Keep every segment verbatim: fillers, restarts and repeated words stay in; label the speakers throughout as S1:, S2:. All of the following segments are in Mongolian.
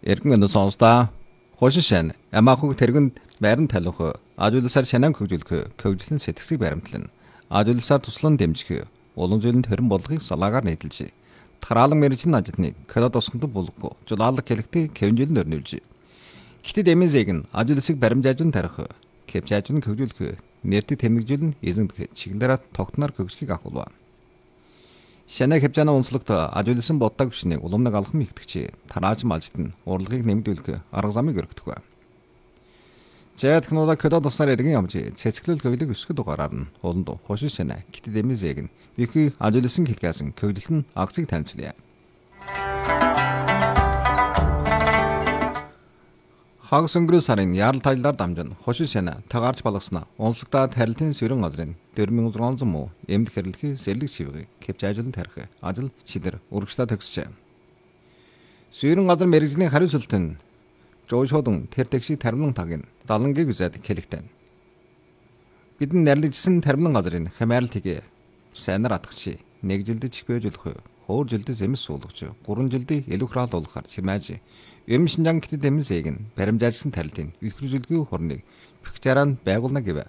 S1: Эргэн сонсдаа хошишэн ямаахуг тэргэнд байран талих ажуулсаар шанан хөгжүүлэх хөгжлөн сэтгцийг баримтлан ажуулсаар туслан дэмжих улам зүйлэнд хэрэн бодлогыг салаагаар нийтэлж тараалан мэржин ажитныг кодод осгонд булгахгүй жулаалаг хэлхтээ кевнжил нөрнөвж китэд эмизэг нь ажуулсыг баримжаажун тарих кепжаажун хөгжүүлэх нэрдэг тэмэгжүүлэн эзэнд чиглэлээр тогтноор хөгжгийг ахуулва. Шанаа хэмжээний онцлогт ажуулсан боддог хүчнийг уламнаг алхам ихтгэж тарааж малжид нь урлагийг нэмэгдүүлэх арга замыг өргөдөх ба. Зэт хнуудаг кодод уснаар иргэн ямж цэцгэлэл хөглөг өсгөд угаараар нь уланд хошин шанаа китэд эмизэг нь бихи ажуулсан хэлгээс хөглөлт нь агцыг танилцлаа. Хагас өнгөрсөн сарын ярал тайлаар дамжин хошин шанаа тагаарч балгаснаа онцлогтаа тарилтын сүрэн газрын дөрвөн мянган зургаан муу эмд хэрлэхий сэлэг шивгийг кепжаажлан тарих ажил шидэр урагшлаа төгсжээ. Сүрэн газар мэрэгжлийн хариуцлалт нь жоошодон тэр тэгшиг тармлан тагийн далангийг үзээд хэлэгтэн. Бидэн нэрлэгдсэн тармлан газрын хамаарлтыг сайнаар атгачи нэг жилдээ чихбэжүүлэх хоор жилдээ зэмс суулгаж гурван жилдээ элүхраал уулахаар чимээж юм шинжаан китэд эмзэг нь баримжаажсан тарилтын илхрүүлгүй хорныг пикчараа байгуулна гэвэ.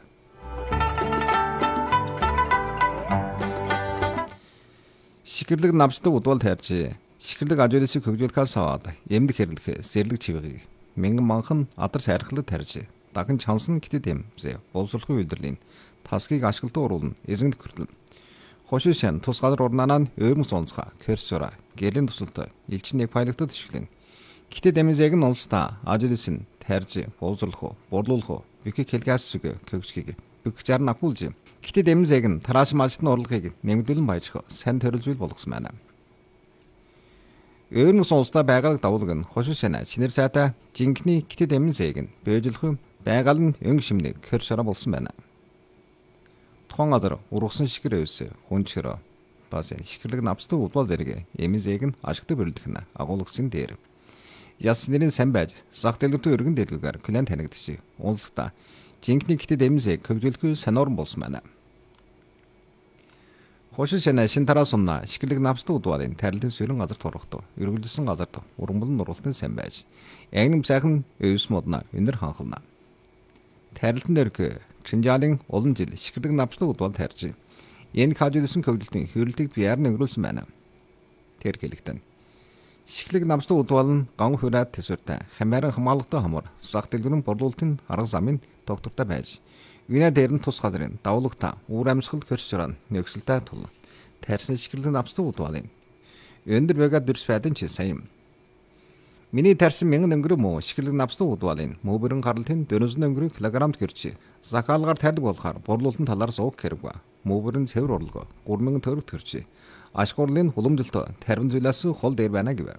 S1: Шикэрлэг намждаг удвал тайрч шикэрлэг ажуулсыг хөгжүүлэхээс аваад эмд хэрлэх сэрлэг чивгийг мянган манхан адар сайрхлаг тарьж дахин чансан китэд эмзэг боловсруулахын үйлдвэрлэлийн тасгийг ашиглалтад оруулна эзэнд хүртэл хошишэн тус газар урнаанаа өөрмөс онцгой керсора гэлийн тусалтай элчин нэг файлгтад ишгэлэн китэд эмзэг нь онцтой ажуулсан тарьж боловсруулах борлуулах бихи хэлгээс зүг хөгжгийг бихчаар напуулж китэд эмзэг нь тарааш малчтны урлагийг нэмэгдүүлэн баяжих сайн төрөлжүүл болгосон байна. Өөрмөс онцтой байгаль давлаг нь хошишэн шинэр сайтай жинхний китэд эмзэг нь бэжлэх байгаль нь өнгө шимнийг керсора болсон байна. Тухайн газар ургасан шикэр өвс хүнчгэр бас шикэрлэг навцдаг удвал зэрэг эмзэг нь ашигтай бөрлөх нь агуулгын дээр яс нэрийн сайн байж зах дэлгэртөө өргөн дэлгүүгээр клиент танигдчих. Унсгата жинхний китэд эмзэг хөгжүүлэхгүй санаурн болсон байна. Хошишэн шин тараас умна шикэрлэг навцдаг удвалын тарилтын сүрэн газар турхад өргөлсөн газарт ургамлын нургалтын сайн байж ягнам сайхан өвс модна өнөр ханхална. Тарилтын дөрөг Чинжаалын олон жил шикэрлэг навцдаг удвал тарьж энэ хажуулсан хөгжөлтийн хөрөлтийг биеэр нэнгэрүүлсэн байна. Тэр хэлэгтэн шикэрлэг навцдаг удвал нь ган хүрээд төсвөртэй хамааран хамгаалалттай хамар зах дэлгэрэн борлуулалтын арга замын доктортой байж винэ дээр нь тус газрын давлагта үүр амьсгал хөрсөрөн нөхсөлтэй тул тарьсан шикэрлэг навцдаг удвалын өндөр бага дөрс байдан чи сайн. Миний тарьсан мянган өнгөрөө муу шикэрлэг навцдаг удвалын мөбөрөн гаралтын дөрвөн өнгөрөө килограммд гэрч захаалгаар тарьдаг болохоор борлуулалтын талаар суух хэрэг ба мөбөрөн цэвэр орлого гурван мянган төгрөг төрч ашгуурлын хуламжилт тарвин зүйлээс хол дээр байна гэвэ.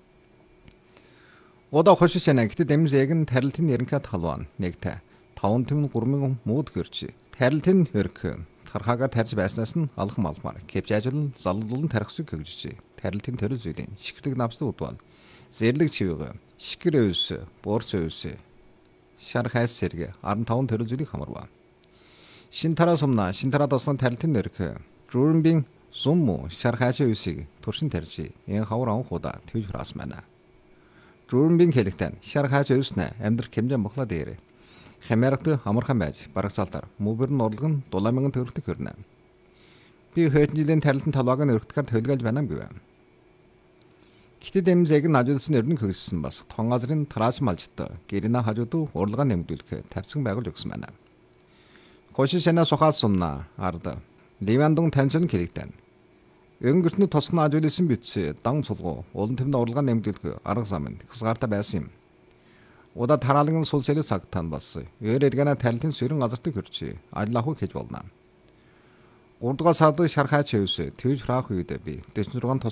S1: Одоо хошишэн китэд эмзэг нь тарилтын нэрнхэд халван нэгтэй таван төвн гурван мянган мууд гэрч тарилтын хөрх тархаагаар тарьж байснаас нь алхам алхмаар кепжаажлан залуулан тарихсыг хөгжиж тарилтын төрөл зүйлийн шикэрлэг навцдаг удвал зэрлэг чивэг шикэр өвс борц өвс шар хайс сэрэг арван таван төрөл зүйлийг хамарва. Шин тараас умна шин тараа досон тарилтын нэрх журмбин сумму шар хайс өвсийг туршин тарьж энэ хавар анхуда твж храас байна. Журмбин хэлэгтэн шар хайс өвснэ амьдрах хэмжээ бохлоо дээр хамаарт амархан байж барагцаалдар мөбөрн орлого нь дулаан мянган төгрөгт хүрнэ. Би хэдэн жилийн тарилтын талбайг нь өргөдөхөөр төлгөөлж байна гэв. Китэд эмзэг нь ажуулсан өрнөг хөгжсөн бас тухайн газрын тарааж малжтай гэрнэ хажууд урлагаа нэмэгдүүлэх тавцсан байгуулж өгсөн байна. Хошишэнаа сухаас сумна ард ливандун танцын хэлэгтэн өнгөртний тосгон ажуулсан битс дан цулгуу улан төвний урлагаа нэмэгдүүлэх арга замын хязгаартай байсан юм. Удаа тараалгын сул сэлэг цагтаан бас өөр эргэнэ тарилтын сүрэн газарт хөрч ажиллах хийж болно. Урдгаас саад шархаач өвс твж фрах үед би дэвчнэргэн